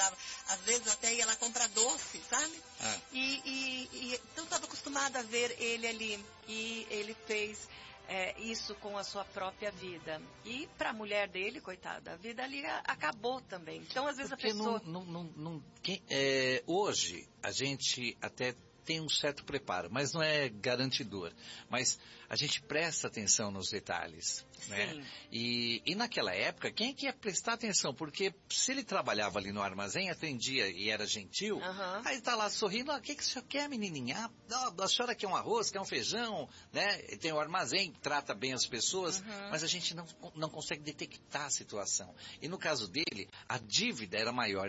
comprava, às vezes até ia lá comprar doce, sabe? Então estava acostumada a ver ele ali, e ele fez isso com a sua própria vida. E para a mulher dele, coitada, a vida ali acabou também. Então, às vezes porque a pessoa... hoje, a gente até tem um certo preparo, mas não é garantidor. Mas a gente presta atenção nos detalhes, né? E naquela época, quem é que ia prestar atenção? Porque se ele trabalhava ali no armazém, atendia e era gentil, aí tá lá sorrindo, o que o senhor quer, menininha? A senhora quer um arroz, quer um feijão, né? Tem o armazém, trata bem as pessoas, mas a gente não consegue detectar a situação. E no caso dele, a dívida era maior.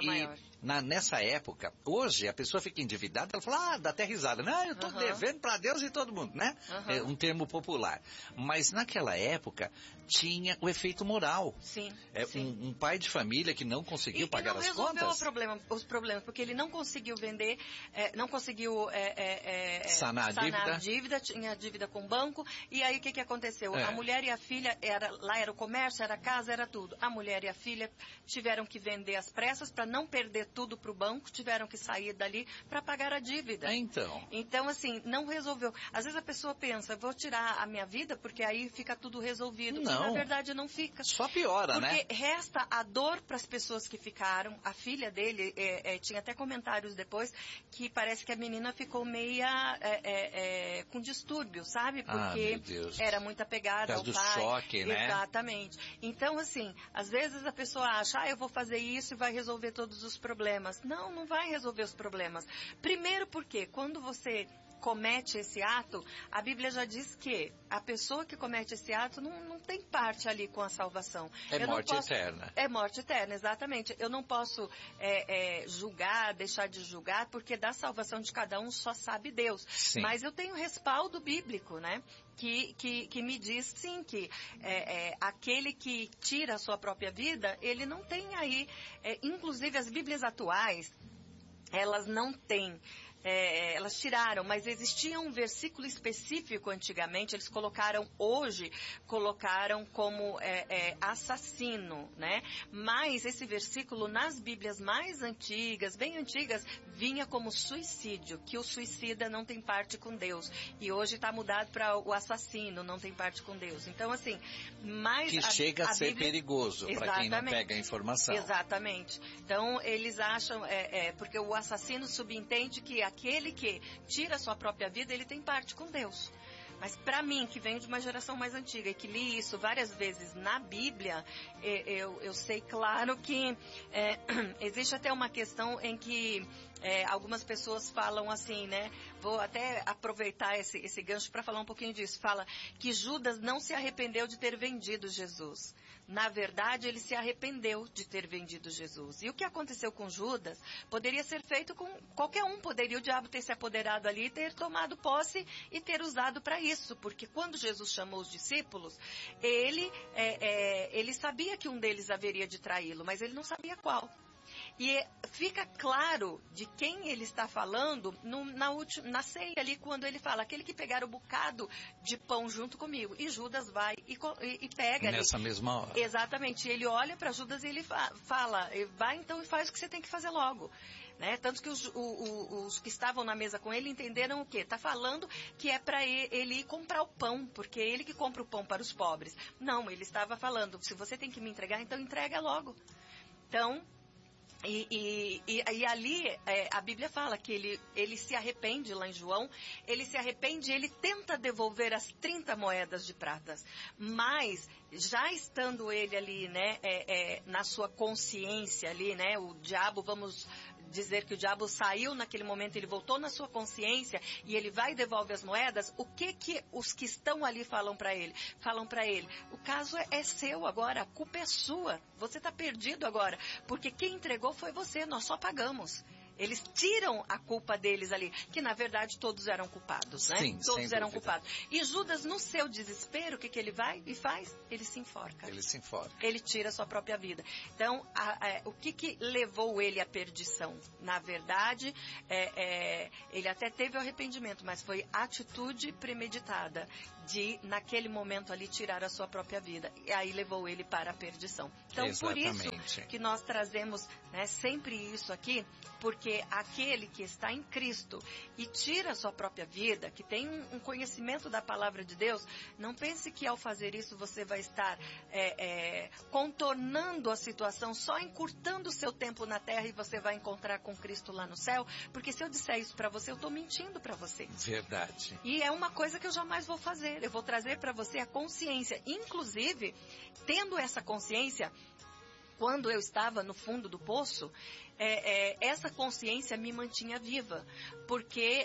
Nessa época, hoje, a pessoa fica endividada, ela fala, dá até risada. Não, eu tô devendo para Deus e todo mundo, né? É um termo popular. Mas naquela época, tinha o efeito moral. Sim. Um pai de família que não conseguiu pagar as contas. E não resolveu os problemas, porque ele não conseguiu vender, não conseguiu sanar a dívida, tinha dívida com o banco, e aí o que aconteceu? A mulher e a filha, lá era o comércio, era a casa, era tudo. A mulher e a filha tiveram que vender às pressas para não perder tudo para o banco, tiveram que sair dali para pagar a dívida. Então, assim, não resolveu. Às vezes a pessoa pensa, vou tirar a minha vida porque aí fica tudo resolvido. Não. E na verdade não fica. Só piora, né? Porque resta a dor para as pessoas que ficaram. A filha dele, tinha até comentários depois, que parece que a menina ficou meia com distúrbio, sabe? Porque era muito apegada ao pai. Por causa do choque, né? Exatamente. Então, assim, às vezes a pessoa acha, eu vou fazer isso e vai resolver todos os problemas. Não vai resolver os problemas. Primeiro porque quando você comete esse ato, a Bíblia já diz que a pessoa que comete esse ato não tem parte ali com a salvação. Morte eterna. É morte eterna, exatamente. Eu não posso julgar, deixar de julgar, porque da salvação de cada um só sabe Deus. Sim. Mas eu tenho respaldo bíblico, né? Que me diz, sim, que aquele que tira a sua própria vida, ele não tem aí... inclusive as Bíblias atuais, elas não têm... elas tiraram, mas existia um versículo específico antigamente, eles colocaram como assassino, né? Mas esse versículo nas Bíblias mais antigas, bem antigas, vinha como suicídio, que o suicida não tem parte com Deus. E hoje está mudado para o assassino, não tem parte com Deus. Então, assim, que chega a ser Bíblia... perigoso para quem não pega a informação. Exatamente. Então, eles acham, porque o assassino subentende que aquele que tira a sua própria vida, ele tem parte com Deus. Mas para mim, que venho de uma geração mais antiga e que li isso várias vezes na Bíblia, eu sei claro que existe até uma questão em que algumas pessoas falam assim, né? Vou até aproveitar esse gancho para falar um pouquinho disso. Fala que Judas não se arrependeu de ter vendido Jesus. Na verdade, ele se arrependeu de ter vendido Jesus. E o que aconteceu com Judas poderia ser feito com qualquer um. Poderia o diabo ter se apoderado ali, ter tomado posse e ter usado para isso. Porque quando Jesus chamou os discípulos, ele sabia que um deles haveria de traí-lo, mas ele não sabia qual. E fica claro de quem ele está falando na ceia ali, quando ele fala, aquele que pegar o bocado de pão junto comigo. E Judas vai e pega ali. Nessa mesma hora. Exatamente. Ele olha para Judas e ele fala, vai então e faz o que você tem que fazer logo. Né? Tanto que os que estavam na mesa com ele entenderam o quê? Está falando que é para ele ir comprar o pão, porque é ele que compra o pão para os pobres. Não, ele estava falando, se você tem que me entregar, então entrega logo. Então... E ali a Bíblia fala que ele se arrepende lá em João, ele se arrepende, ele tenta devolver as 30 moedas de prata, mas já estando ele ali, né, na sua consciência ali, né, o diabo, vamos dizer que o diabo saiu naquele momento, ele voltou na sua consciência e ele vai e devolve as moedas, o que os que estão ali falam para ele? Falam para ele, o caso é seu agora, a culpa é sua, você está perdido agora, porque quem entregou foi você, nós só pagamos. Eles tiram a culpa deles ali, que na verdade todos eram culpados, né? Sim, todos eram culpados. E Judas, no seu desespero, o que ele vai e faz? Ele se enforca. Ele tira a sua própria vida. Então, o que levou ele à perdição? Na verdade, ele até teve o arrependimento, mas foi atitude premeditada de, naquele momento ali, tirar a sua própria vida. E aí levou ele para a perdição. Então, Exatamente. por isso que nós trazemos, né, sempre isso aqui, porque aquele que está em Cristo e tira a sua própria vida, que tem um conhecimento da palavra de Deus, não pense que ao fazer isso você vai estar contornando a situação, só encurtando o seu tempo na terra e você vai encontrar com Cristo lá no céu, porque se eu disser isso para você, eu estou mentindo para você. Verdade. E é uma coisa que eu jamais vou fazer. Eu vou trazer para você a consciência. Inclusive, tendo essa consciência, quando eu estava no fundo do poço, essa consciência me mantinha viva. Porque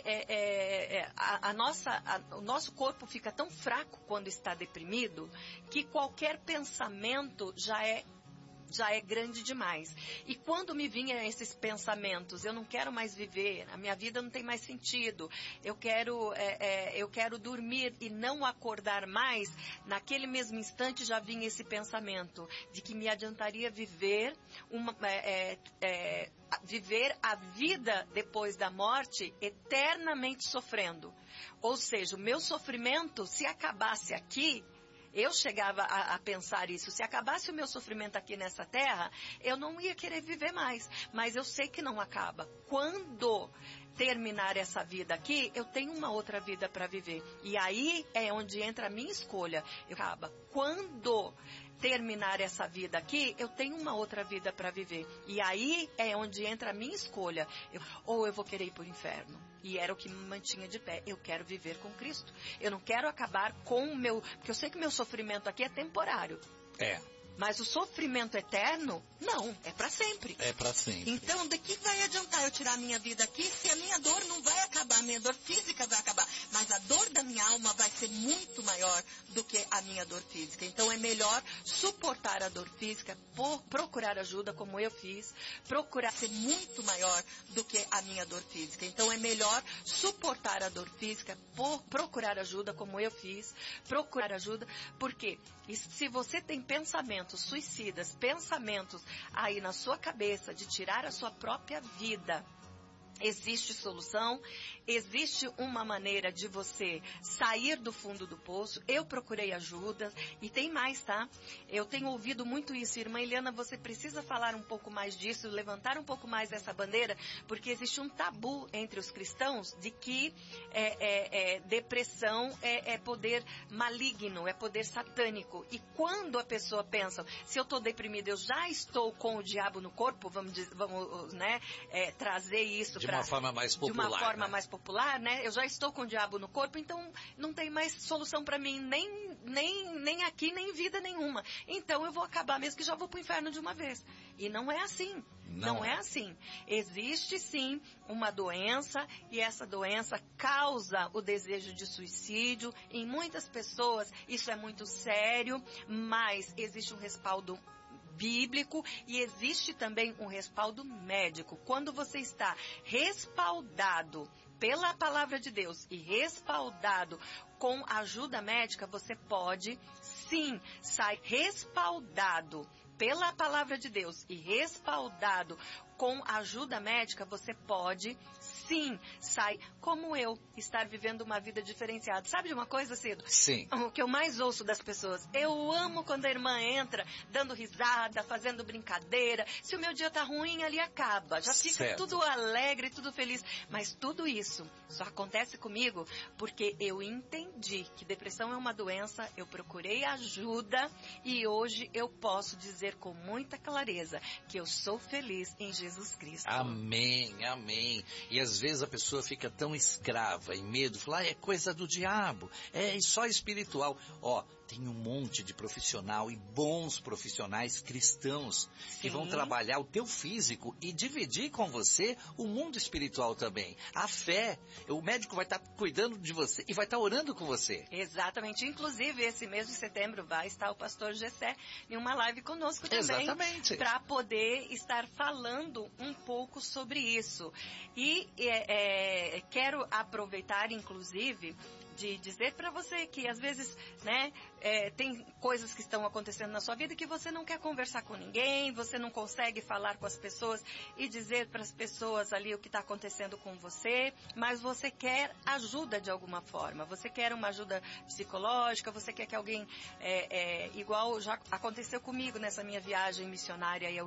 o nosso corpo fica tão fraco quando está deprimido, que qualquer pensamento já é grande demais. E quando me vinham esses pensamentos, eu não quero mais viver, a minha vida não tem mais sentido, eu quero dormir e não acordar mais, naquele mesmo instante já vinha esse pensamento de que me adiantaria viver a vida depois da morte eternamente sofrendo. Ou seja, o meu sofrimento, se acabasse aqui, eu chegava a pensar isso. Se acabasse o meu sofrimento aqui nessa terra, eu não ia querer viver mais. Mas eu sei que não acaba. Quando terminar essa vida aqui, eu tenho uma outra vida para viver. E aí é onde entra a minha escolha. Quando terminar essa vida aqui, eu tenho uma outra vida para viver. E aí é onde entra a minha escolha. Ou eu vou querer ir para o inferno. E era o que me mantinha de pé. Eu quero viver com Cristo. Eu não quero acabar com o meu... Porque eu sei que o meu sofrimento aqui é temporário. Mas o sofrimento eterno, não, é para sempre. É para sempre. Então, de que vai adiantar eu tirar a minha vida aqui se a minha dor não vai acabar? A minha dor física vai acabar. Mas a dor da minha alma vai ser muito maior do que a minha dor física. Então, é melhor suportar a dor física, procurar ajuda, como eu fiz. Procurar ser muito maior do que a minha dor física. Então, é melhor suportar a dor física, procurar ajuda, como eu fiz. Procurar ajuda, porque se você tem pensamentos suicidas, pensamentos aí na sua cabeça de tirar a sua própria vida, existe solução, existe uma maneira de você sair do fundo do poço. Eu procurei ajuda e tem mais, tá? Eu tenho ouvido muito isso. Irmã Eliana, você precisa falar um pouco mais disso, levantar um pouco mais essa bandeira, porque existe um tabu entre os cristãos de que depressão é poder maligno, é poder satânico. E quando a pessoa pensa, se eu estou deprimida, eu já estou com o diabo no corpo, vamos trazer isso de uma forma mais popular. De uma forma mais popular, né? Eu já estou com o diabo no corpo, então não tem mais solução para mim, nem aqui, nem vida nenhuma. Então eu vou acabar mesmo que já vou para o inferno de uma vez. E não é assim. Não é assim. Existe sim uma doença e essa doença causa o desejo de suicídio. Em muitas pessoas isso é muito sério, mas existe um respaldo bíblico e existe também um respaldo médico. Quando você está respaldado pela palavra de Deus e respaldado com ajuda médica, você pode sim sair respaldado pela palavra de Deus e respaldado com ajuda médica, você pode sim sair, como eu, estar vivendo uma vida diferenciada. Sabe de uma coisa, Cido? Sim. O que eu mais ouço das pessoas, eu amo quando a irmã entra dando risada, fazendo brincadeira. Se o meu dia tá ruim, ali acaba. Já fica tudo alegre, tudo feliz. Mas tudo isso só acontece comigo porque eu entendi que depressão é uma doença, eu procurei ajuda e hoje eu posso dizer com muita clareza que eu sou feliz em Jesus Cristo. Amém, amém. E às vezes a pessoa fica tão escrava, em medo, fala, é coisa do diabo, é só espiritual. Tem um monte de profissional e bons profissionais cristãos que vão trabalhar o teu físico e dividir com você o mundo espiritual também. A fé, o médico vai estar cuidando de você e vai estar orando com você. Exatamente. Inclusive, esse mês de setembro vai estar o pastor Gessé em uma live conosco também. Exatamente. Para poder estar falando um pouco sobre isso. E quero aproveitar, inclusive, de dizer para você que às vezes, né, tem coisas que estão acontecendo na sua vida que você não quer conversar com ninguém, você não consegue falar com as pessoas e dizer para as pessoas ali o que está acontecendo com você, mas você quer ajuda de alguma forma, você quer uma ajuda psicológica, você quer que alguém, igual já aconteceu comigo nessa minha viagem missionária aí